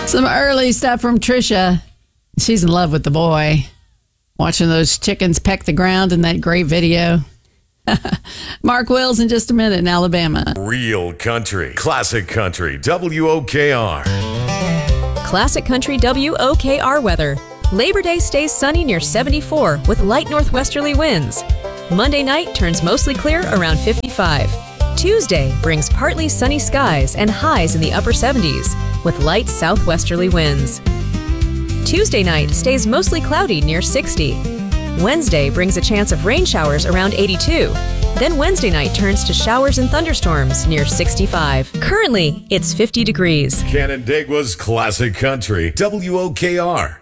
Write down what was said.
Some early stuff from Trisha. She's in love with the boy. Watching those chickens peck the ground in that great video. Mark Wills in just a minute in Alabama. Real country. Classic country. WOKR. Classic Country WOKR weather. Labor Day stays sunny near 74 with light northwesterly winds. Monday night turns mostly clear around 55. Tuesday brings partly sunny skies and highs in the upper 70s with light southwesterly winds. Tuesday night stays mostly cloudy near 60. Wednesday brings a chance of rain showers around 82. Then Wednesday night turns to showers and thunderstorms near 65. Currently, it's 50 degrees. Canandaigua's Classic Country. WOKR.